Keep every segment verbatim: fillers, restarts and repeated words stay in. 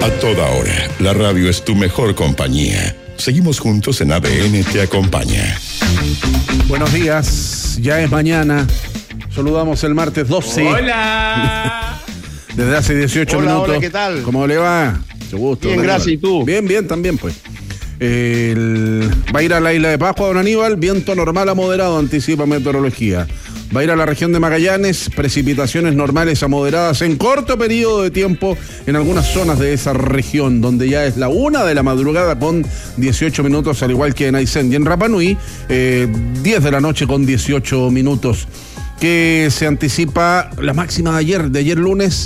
A toda hora, la radio es tu mejor compañía. Seguimos juntos en A D N Te Acompaña. Buenos días, ya es mañana. Saludamos el martes doce. ¡Hola! Desde hace dieciocho hola, minutos. Hola, ¿qué tal? ¿Cómo le va? Mucho gusto. Bien, Aníbal. gracias, ¿y tú? Bien, bien, también pues. El... Va a ir a la isla de Pascua, don Aníbal, viento normal a moderado, anticipa meteorología. Va a ir a la región de Magallanes, precipitaciones normales a moderadas en corto periodo de tiempo en algunas zonas de esa región, donde ya es la una de la madrugada con dieciocho minutos, al igual que en Aysén. Y en Rapa Nui, eh, diez de la noche con dieciocho minutos. Que se anticipa la máxima de ayer, de ayer lunes,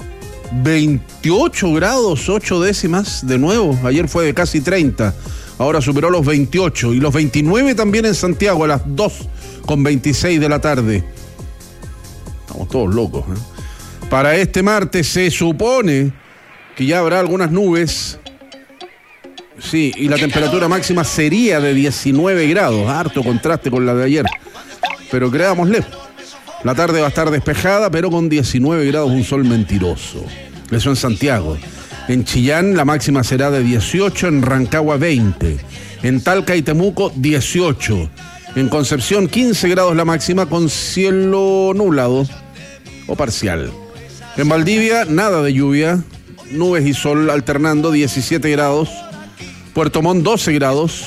veintiocho grados, ocho décimas, de nuevo. Ayer fue de casi treinta, ahora superó los veintiocho y los veintinueve también en Santiago a las dos con veintiséis de la tarde. Estamos todos locos, ¿eh? Para este martes se supone que ya habrá algunas nubes. Sí, y la temperatura máxima sería de diecinueve grados, harto contraste con la de ayer. Pero creámosle, la tarde va a estar despejada, pero con diecinueve grados, un sol mentiroso. Eso en Santiago. En Chillán la máxima será de dieciocho, en Rancagua veinte, en Talca y Temuco dieciocho, en Concepción quince grados la máxima con cielo nublado o parcial. En Valdivia nada de lluvia, nubes y sol alternando, diecisiete grados. Puerto Montt doce grados.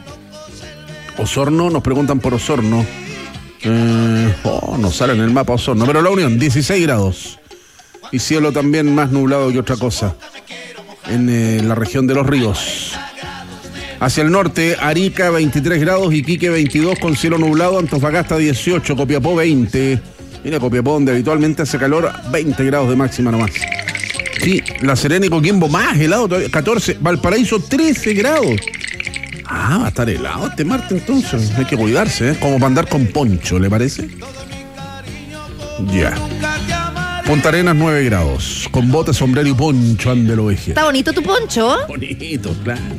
Osorno, nos preguntan por Osorno. Eh, oh, no sale en el mapa Osorno, pero La Unión dieciséis grados. Y cielo también más nublado que otra cosa en eh, la región de Los Ríos. Hacia el norte, Arica veintitrés grados, Iquique veintidós con cielo nublado, Antofagasta dieciocho, Copiapó veinte. Mira, Copiapó, donde habitualmente hace calor, veinte grados de máxima nomás. Sí, La Serena y Coquimbo más helado todavía, catorce, Valparaíso trece grados. Ah, va a estar helado este martes entonces. Hay que cuidarse, ¿eh? Como para andar con poncho, ¿le parece? Ya. Punta Arenas nueve grados. Con bote, sombrero y poncho, ande el oveje. ¿Está bonito tu poncho? Bonito, claro.